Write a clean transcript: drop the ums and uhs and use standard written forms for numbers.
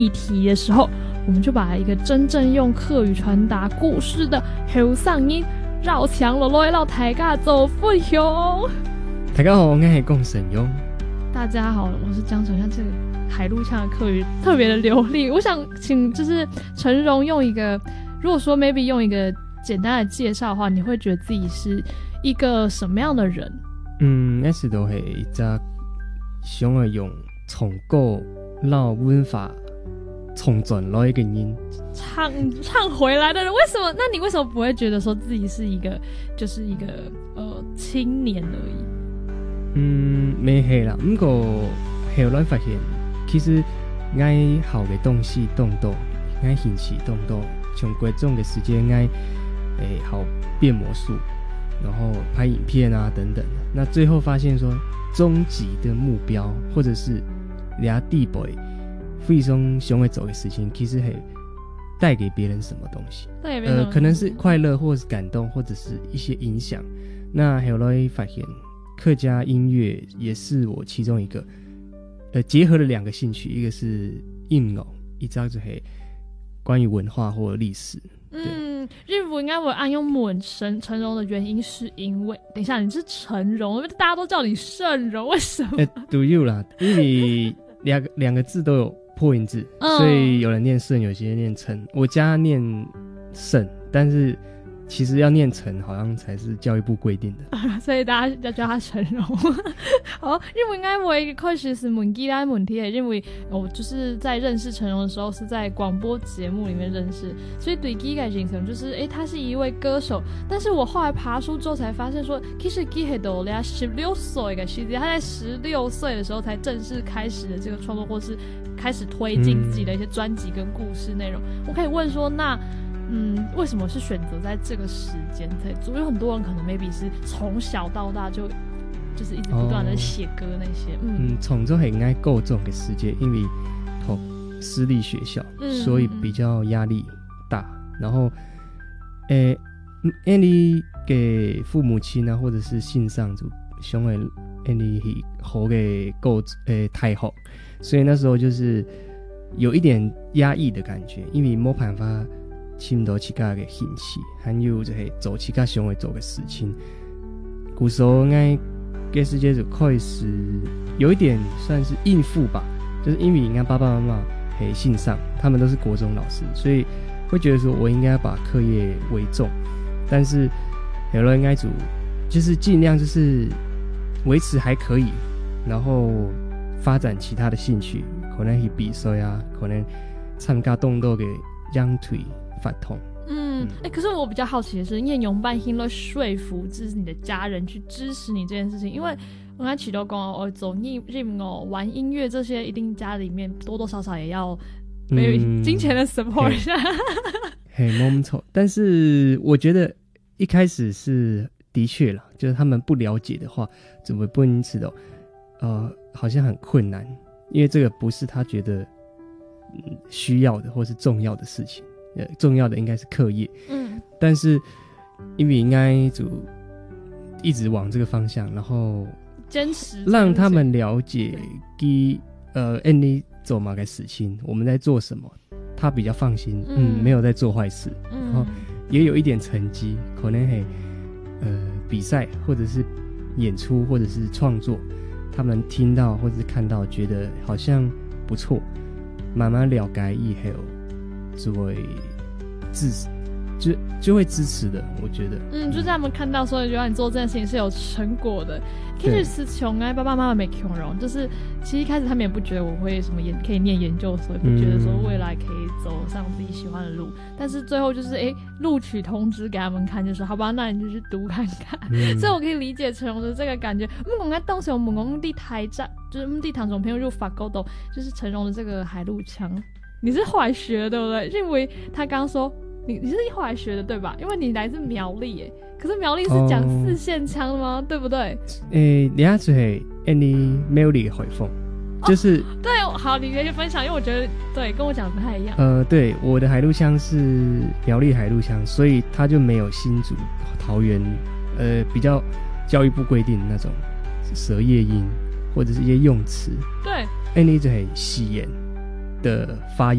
议题的时候，我们就把一个真正用客语传达故事的后上音绕墙落落到大家做分享。 大家好，我是龚沈庸。 大家好，我是江晨。像这个海陆腔的客语特别的流利，我想请就是陈荣用一个，如果说 maybe 用一个简单的介绍的话，你会觉得自己是一个什么样的人？ 那时都是一个想要用从古老文化重转来一个人唱回来的人。为什么？那你为什么不会觉得说自己是一个就是一个青年而已？ 没係啦，不過後來發現其實愛學嘅東西當多，愛興趣當多，像國中嘅時間愛學變魔術，然後拍影片啊等等。那最後發現說，終極的目標或者是倆地步非常想要做嘅事情，其實係帶給別人什麼東西？可能是快樂，或是感動，或者是一些影響。那後來發現。客家音樂也是我其中一個，結合了兩個興趣，一個是音樂，一個就是關於文化或歷史。 日本應該會按用吻成榮的原因是因為，等一下你是成榮，大家都叫你盛榮，為什麼 ？Do you 啦，因為兩個字都有破音字，所以有人念盛，有些人念成。我家念盛，但是。其實要念成好像才是教育部規定的， 所以大家要叫他成榮。好，因為應該我一開始是問基拉問題，因為我就是在認識成榮的時候是在廣播節目裡面認識，所以對基的印象就是他是一位歌手。但是我後來爬書之後才發現說，其實基係到了16歲嘅時間，他在16歲的時候才正式開始的這個創作，或是開始推進自己的一些專輯跟故事內容。我可以問說，那為什麼是選擇在這個時間在做？因為很多人可能 maybe 是從小到大就是一直不斷的寫歌那些。 從這很愛夠這種的時間，因為讀私立學校，所以比較壓力大。然後，你給父母親啊，或者是信上就想要你去好嘅夠太好，所以那時候就是有一點壓抑的感覺，因為沒辦法。深入自己的興趣，還有就是做自己想要做的事情。古時候我嘅世界就開始有一點算是應付吧，就是因為我爸爸媽媽係信上，他們都是國中老師，所以會覺得說我應該把課業為重，但是後來應該就是盡量就是維持還可以，然後發展其他的興趣，可能去比賽啊，可能參加動作嘅讓腿。發通。 可是我比較好奇的是，你有辦法說服就是你的家人去支持你這件事情？因為我剛才提到講走音樂玩音樂這些，一定家裡面多多少少也要沒有金錢的 support 一下。 沒錯，但是我覺得一開始是的確啦，就是他們不了解的話，怎麼不因此的好像很困難，因為這個不是他覺得需要的或是重要的事情。重要的應該是課業，但是因為應該就一直往這個方向，然後堅持讓他們了解你做嘛個事情，我們在做什麼，他比較放心，沒有在做壞事，然後也有一點成績，可能係比賽或者是演出或者是創作，他們聽到或者是看到覺得好像不錯，慢慢了解以後就會就會支持的，我覺得。 就是他們看到說，原來你做這件事情是有成果的。其實是窮哎，爸爸媽媽沒窮容，就是其實一開始他們也不覺得我會什麼可以念研究所，也不覺得說未來可以走上自己喜歡的路。但是最後就是錄取通知給他們看，就說好吧，那你就去讀看看。所以我可以理解成容的這個感覺。我們當時我們地台站，就是地堂總朋友入法溝斗，就是成容的這個海陸腔。你是後來學的對不對？因為他剛剛說你是後來學的對吧？因為你來自苗栗耶，可是苗栗是講四縣腔的嗎？對不對？ 你家就是你苗栗的回風，就是對，好，你可以分享，因為我覺得對跟我講的不太一樣。 對，我的海陸腔是苗栗海陸腔，所以它就沒有新竹、桃園比較教育部規定的那種舌葉音或者是一些用詞。 對， 你就係西言。 的发